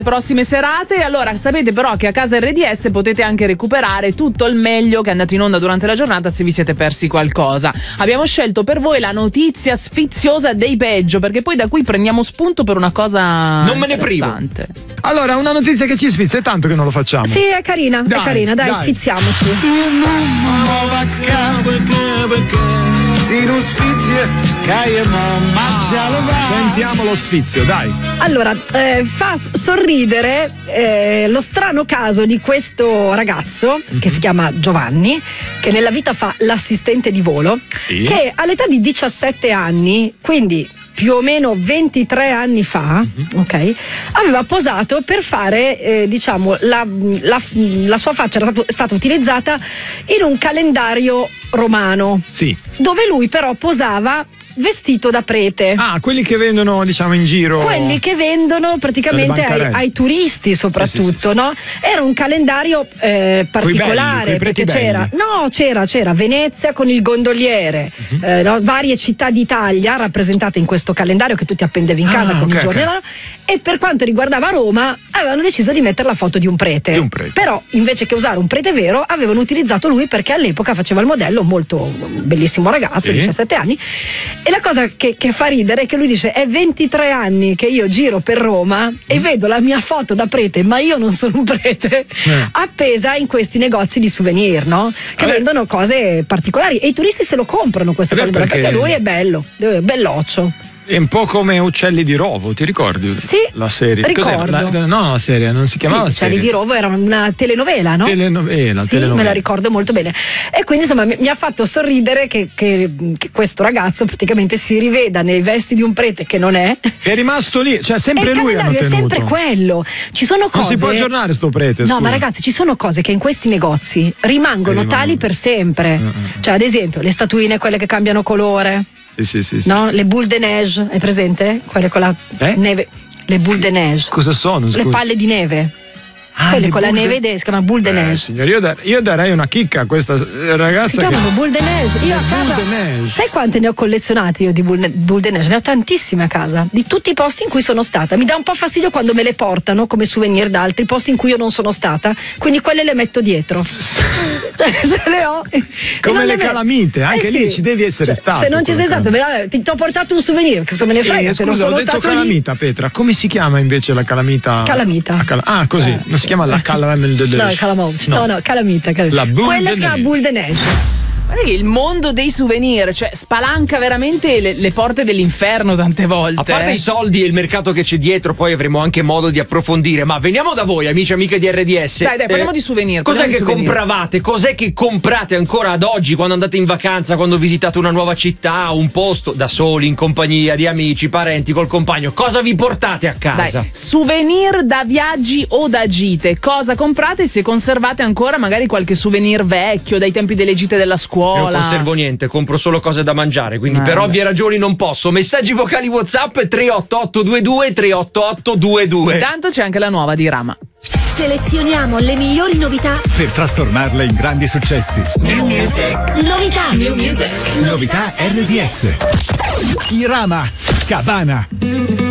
prossime serate. Allora, sapete però che a casa RDS potete anche recuperare tutto il meglio che è andato in onda durante la giornata se vi siete persi qualcosa. Abbiamo scelto per voi la notizia sfiziosa dei peggio, perché poi da qui prendiamo spunto per una cosa non me ne privo. Allora, una notizia che ci sfizia, è tanto che non lo facciamo. Sì, è carina, dai. Sfiziamoci. Sentiamo lo sfizio, dai. Allora, fa sorridere lo strano caso di questo ragazzo che si chiama Giovanni, che nella vita fa l'assistente di volo, che all'età di 17 anni, quindi più o meno 23 anni fa, ok, aveva posato per fare, diciamo, la sua faccia era stata utilizzata in un calendario romano, dove lui però posava vestito da prete. Quelli che vendono, diciamo, in giro. Quelli che vendono praticamente ai turisti, soprattutto, sì. No? Era un calendario particolare, perché c'era Venezia con il gondoliere, no? Varie città d'Italia rappresentate in questo calendario che tu ti appendevi in casa con i giorni. E per quanto riguardava Roma, avevano deciso di mettere la foto di un prete. Però invece che usare un prete vero, avevano utilizzato lui, perché all'epoca faceva il modello, molto bellissimo ragazzo, 17 anni. E la cosa che fa ridere è che lui dice: è 23 anni che io giro per Roma e vedo la mia foto da prete, ma io non sono un prete, appesa in questi negozi di souvenir, no? Che vendono cose particolari, e i turisti se lo comprano questo calendario, perché lui è bello, è belloccio. È un po' come Uccelli di Rovo, ti ricordi? Sì, la serie. ricordo. La serie non si chiamava Uccelli di Rovo era una telenovela, no? Telenovela. Me la ricordo molto bene. E quindi insomma mi ha fatto sorridere che questo ragazzo praticamente si riveda nei vesti di un prete che non è. È rimasto lì, cioè sempre lui hanno tenuto. È sempre quello. Ci sono cose. Non si può aggiornare sto prete. No, ma ragazzi, ci sono cose che in questi negozi rimangono tali per sempre. Cioè, ad esempio, le statuine, quelle che cambiano colore. Sì. No? Le boule de neige, hai presente? Quelle con la neve. Le boule de neige. Cosa sono? Le palle di neve. Quelle con la neve si chiama boule de neige. Signore, io darei una chicca a questa ragazza. Si chiamano boule de neige. Io a casa, sai quante ne ho collezionate io di boule de neige? Ne ho tantissime a casa, di tutti i posti in cui sono stata. Mi dà un po' fastidio quando me le portano come souvenir da altri posti in cui io non sono stata, quindi quelle le metto dietro. Cioè, se le ho. Come le calamite, anche lì ci devi essere stato. Se non ci sei stato, ti ho portato un souvenir, cosa me ne frega, se non sono stato calamita, lì. Petra, come si chiama invece la calamita? Calamita. Così, non si chiama la calamita. No, calamita. Quella si chiama boule de neige. Il mondo dei souvenir, cioè, spalanca veramente le porte dell'inferno tante volte. A parte i soldi e il mercato che c'è dietro, poi avremo anche modo di approfondire. Ma veniamo da voi, amici e amiche di RDS. Dai, parliamo di souvenir. Cos'è che compravate? Cos'è che comprate ancora ad oggi, quando andate in vacanza, quando visitate una nuova città, un posto, da soli, in compagnia di amici, parenti, col compagno? Cosa vi portate a casa? Dai, souvenir da viaggi o da gite. Cosa comprate, se conservate ancora magari qualche souvenir vecchio dai tempi delle gite della scuola? Io non conservo niente, compro solo cose da mangiare, quindi per ovvie ragioni non posso. Messaggi vocali WhatsApp 38822 38822. Intanto c'è anche la nuova di Rama. Selezioniamo le migliori novità per trasformarle in grandi successi. New Music. Novità. New Music. Novità RDS. Irama. Cabana.